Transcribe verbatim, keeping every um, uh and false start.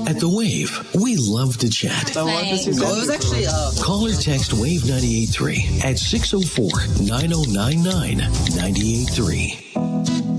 At The Wave, we love to chat. So what does your Well, it was actually uh, Call or text Wave ninety-eight point three at six oh four, nine oh nine nine, nine eight three.